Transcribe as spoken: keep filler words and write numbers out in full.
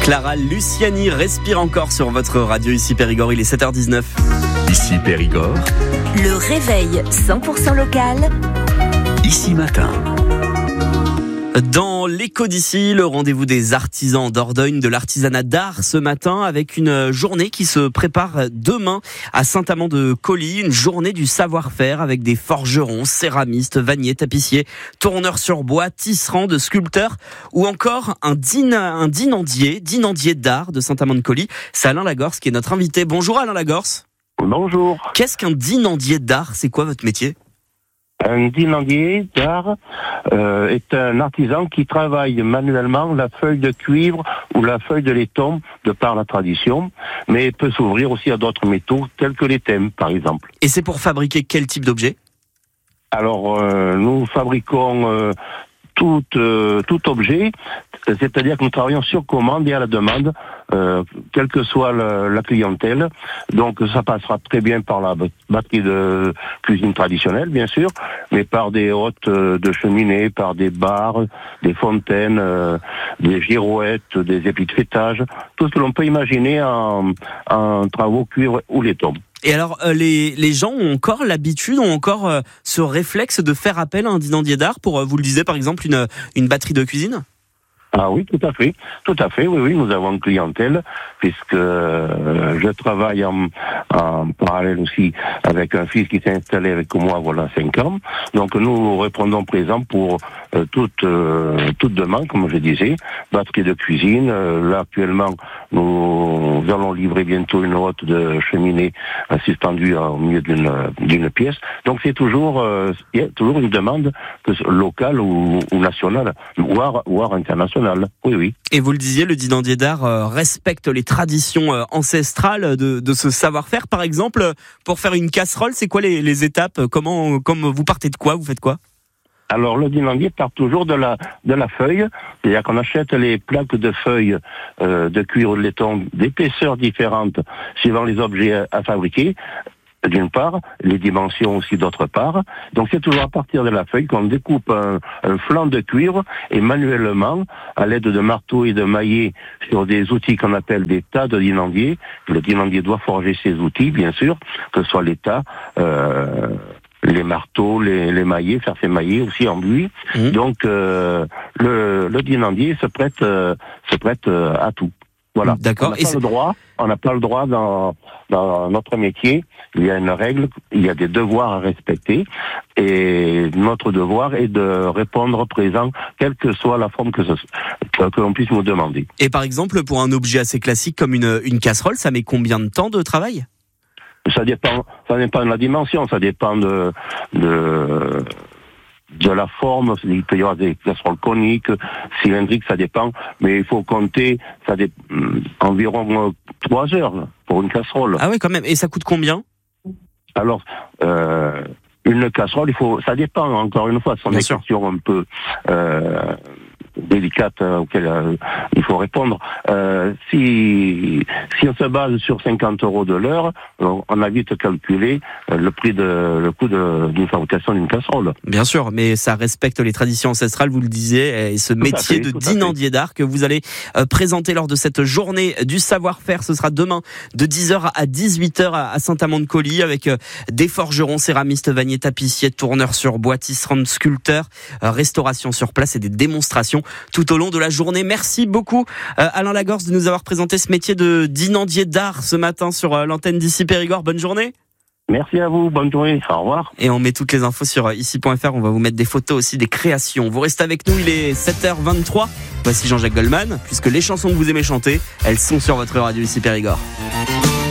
Clara Luciani respire encore sur votre radio ici Périgord, il est sept heures dix-neuf. Ici Périgord. Le réveil cent pour cent local. Ici Matin. Dans l'écho d'ici, le rendez-vous des artisans d'Ordogne, de l'artisanat d'art ce matin, avec une journée qui se prépare demain à Saint-Amand-de-Colly, une journée du savoir-faire avec des forgerons, céramistes, vanniers, tapissiers, tourneurs sur bois, tisserands, de sculpteurs ou encore un, din- un dinandier, dinandier d'art de Saint-Amand-de-Colly. C'est Alain Lagorce qui est notre invité. Bonjour Alain Lagorce. Bonjour. Qu'est-ce qu'un dinandier d'art ? C'est quoi votre métier ? Un dinandier d'art euh, est un artisan qui travaille manuellement la feuille de cuivre ou la feuille de laiton de par la tradition, mais peut s'ouvrir aussi à d'autres métaux tels que les thèmes par exemple. Et c'est pour fabriquer quel type d'objet ? Alors euh, nous fabriquons euh, tout, euh, tout objet, c'est-à-dire que nous travaillons sur commande et à la demande, euh, quelle que soit la, la clientèle. Donc ça passera très bien par la batterie de cuisine traditionnelle, bien sûr, mais par des hôtes de cheminée, par des barres, des fontaines, euh, des girouettes, des épis de fêtage, tout ce que l'on peut imaginer en, en travaux cuivre ou laiton. Et alors, euh, les, les gens ont encore l'habitude, ont encore euh, ce réflexe de faire appel à un dinandier d'art pour, euh, vous le disiez par exemple, une, une batterie de cuisine ? Ah oui, tout à fait, tout à fait, oui, oui, nous avons une clientèle, puisque euh, je travaille en, en parallèle aussi avec un fils qui s'est installé avec moi, voilà, cinq ans. Donc nous répondons présent pour euh, toute, euh, toute demande, comme je disais, batterie de cuisine. Euh, là, actuellement, nous allons livrer bientôt une hotte de cheminée euh, suspendue au milieu d'une, d'une pièce. Donc c'est toujours, euh, il y a toujours une demande que, locale ou, ou nationale, voire, voire internationale. Oui, oui. Et vous le disiez, le dinandier d'art euh, respecte les traditions euh, ancestrales de, de ce savoir-faire. Par exemple, pour faire une casserole, c'est quoi les, les étapes ? Comment, comme vous partez de quoi ? Vous faites quoi ? Alors le dinandier part toujours de la de la feuille, c'est-à-dire qu'on achète les plaques de feuilles euh, de cuir ou de laiton d'épaisseurs différentes suivant les objets à, à fabriquer. D'une part, les dimensions aussi d'autre part. Donc c'est toujours à partir de la feuille qu'on découpe un, un flanc de cuivre et manuellement, à l'aide de marteaux et de maillets sur des outils qu'on appelle des tas de dinandier. Le dinandier doit forger ses outils, bien sûr, que ce soit les tas, euh, les marteaux, les, les maillets, faire ses maillets aussi en buis. Mmh. Donc euh, le, le dinandier se prête, euh, se prête euh, à tout. Voilà. D'accord. On n'a pas le droit, on n'a pas le droit dans, dans notre métier. Il y a une règle, il y a des devoirs à respecter. Et notre devoir est de répondre présent, quelle que soit la forme que, ce, que, que l'on puisse nous demander. Et par exemple, pour un objet assez classique comme une, une casserole, ça met combien de temps de travail ? Ça dépend, ça dépend de la dimension, ça dépend de... de de la forme, il peut y avoir des casseroles coniques, cylindriques, ça dépend, mais il faut compter ça dé... environ trois heures pour une casserole. Ah oui, quand même. Et ça coûte combien ? Alors, euh, une casserole, il faut, ça dépend, encore une fois, ce sont des questions un peu euh, délicates euh, auxquelles euh, il faut répondre. Euh, si, si on se base sur cinquante euros de l'heure, on a vite calculé euh, le prix de, le coût de, d'une fabrication d'une casserole. Bien sûr, mais ça respecte les traditions ancestrales, vous le disiez, et ce tout métier fait, de dinandier d'art que vous allez euh, présenter lors de cette journée du savoir-faire. Ce sera demain de dix heures à dix-huit heures à Saint-Amand-de-Colly avec euh, des forgerons, céramistes, vanniers, tapissiers, tourneurs sur bois, tisserands, sculpteurs, euh, restauration sur place et des démonstrations tout au long de la journée. Merci beaucoup euh, Alain Lagorce de nous avoir présenté ce métier de dinandier d'art ce matin sur euh, l'antenne d'Ici Périgord. Bonne journée. Merci à vous, bonne journée, au revoir. Et on met toutes les infos sur ici point f r, on va vous mettre des photos aussi des créations. Vous restez avec nous, il est sept heures vingt-trois. Voici Jean-Jacques Goldman, puisque les chansons que vous aimez chanter, elles sont sur votre radio Ici Périgord.